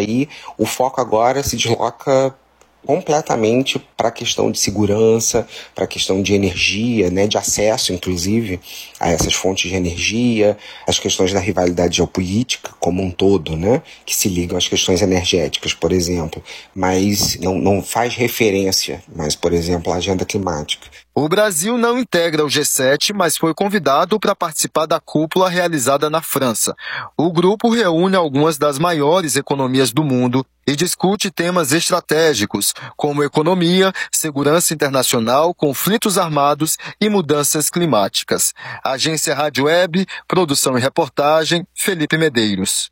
aí o foco agora se desloca completamente para a questão de segurança, para a questão de energia, né, de acesso, inclusive, a essas fontes de energia, as questões da rivalidade geopolítica como um todo, né, que se ligam às questões energéticas, por exemplo, mas não faz referência, mas, por exemplo, à agenda climática. O Brasil não integra o G7, mas foi convidado para participar da cúpula realizada na França. O grupo reúne algumas das maiores economias do mundo e discute temas estratégicos, como economia, segurança internacional, conflitos armados e mudanças climáticas. Agência Rádio Web, produção e reportagem, Felipe Medeiros.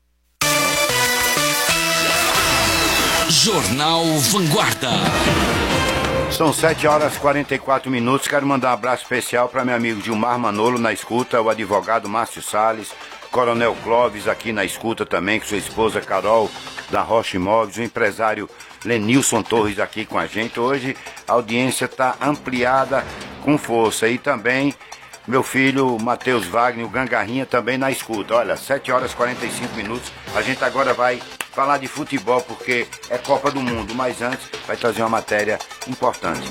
Jornal Vanguarda. São 7h44. Quero mandar um abraço especial para meu amigo Gilmar Manolo na escuta, o advogado Márcio Salles, Coronel Clóvis aqui na escuta também, com sua esposa Carol da Rocha Imóveis, o empresário Lenilson Torres aqui com a gente. Hoje a audiência está ampliada com força. E também meu filho Matheus Wagner, o Gangarrinha, também na escuta. Olha, 7h45. A gente agora vai falar de futebol porque é Copa do Mundo, mas antes vai trazer uma matéria importante.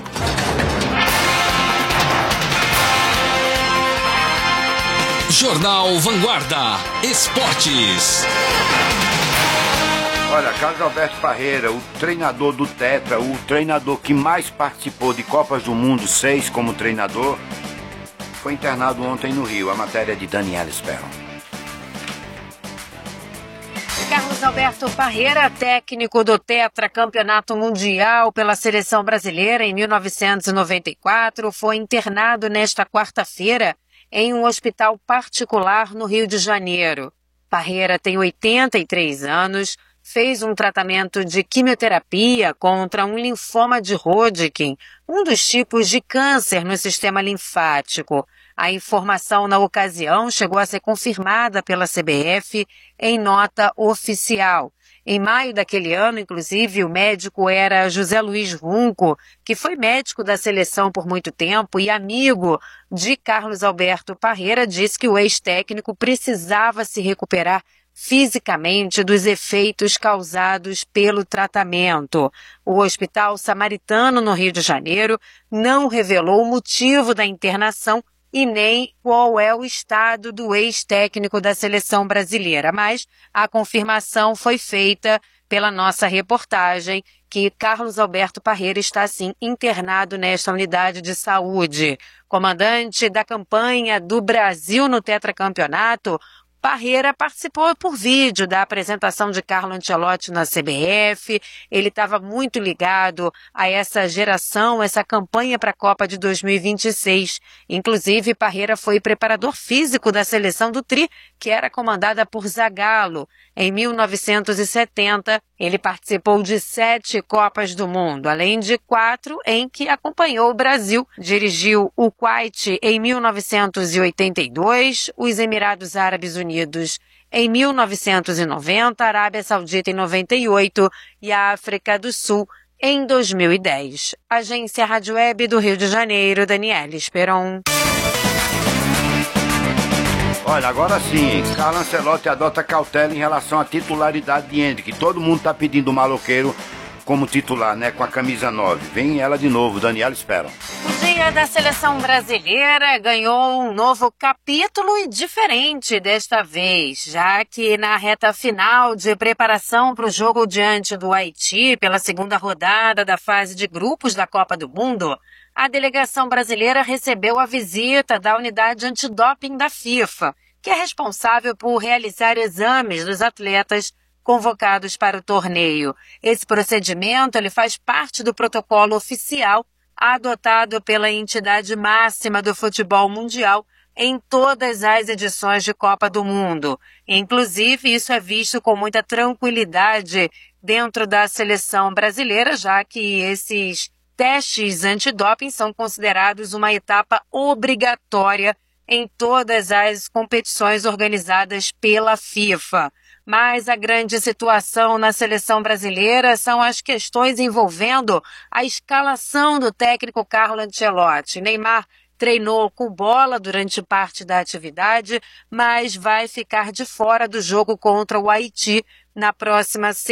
Jornal Vanguarda Esportes. Olha, Carlos Alberto Parreira, o treinador do Tetra, o treinador que mais participou de Copas do Mundo, 6 como treinador, foi internado ontem no Rio. A matéria de Daniela Esperon. Carlos Alberto Parreira, técnico do tetracampeonato mundial pela seleção brasileira em 1994, foi internado nesta quarta-feira em um hospital particular no Rio de Janeiro. Parreira tem 83 anos, fez um tratamento de quimioterapia contra um linfoma de Hodgkin, um dos tipos de câncer no sistema linfático. A informação na ocasião chegou a ser confirmada pela CBF em nota oficial. Em maio daquele ano, inclusive, o médico era José Luiz Runco, que foi médico da seleção por muito tempo e amigo de Carlos Alberto Parreira, disse que o ex-técnico precisava se recuperar fisicamente dos efeitos causados pelo tratamento. O Hospital Samaritano, no Rio de Janeiro, não revelou o motivo da internação e nem qual é o estado do ex-técnico da seleção brasileira, mas a confirmação foi feita pela nossa reportagem que Carlos Alberto Parreira está, sim, internado nesta unidade de saúde. Comandante da campanha do Brasil no tetracampeonato, Parreira participou por vídeo da apresentação de Carlo Ancelotti na CBF. Ele estava muito ligado a essa geração, essa campanha para a Copa de 2026. Inclusive, Parreira foi preparador físico da seleção do Tri, que era comandada por Zagallo. Em 1970, ele participou de 7 Copas do Mundo, além de 4 em que acompanhou o Brasil. Dirigiu o Kuwait em 1982, os Emirados Árabes Unidos em 1990, a Arábia Saudita em 98 e a África do Sul em 2010. Agência Rádio Web do Rio de Janeiro, Daniela Esperon. Olha, agora sim, Carlo Ancelotti adota cautela em relação à titularidade de Endrick. Todo mundo está pedindo o maloqueiro como titular, né, com a camisa 9. Vem ela de novo, Daniela Espera. O dia da seleção brasileira ganhou um novo capítulo e diferente desta vez, já que na reta final de preparação para o jogo diante do Haiti, pela segunda rodada da fase de grupos da Copa do Mundo, a delegação brasileira recebeu a visita da unidade antidoping da FIFA, que é responsável por realizar exames dos atletas convocados para o torneio. Esse procedimento ele faz parte do protocolo oficial adotado pela entidade máxima do futebol mundial em todas as edições de Copa do Mundo. Inclusive, isso é visto com muita tranquilidade dentro da seleção brasileira, já que esses testes antidoping são considerados uma etapa obrigatória em todas as competições organizadas pela FIFA. Mas a grande situação na seleção brasileira são as questões envolvendo a escalação do técnico Carlo Ancelotti. Neymar treinou com bola durante parte da atividade, mas vai ficar de fora do jogo contra o Haiti na próxima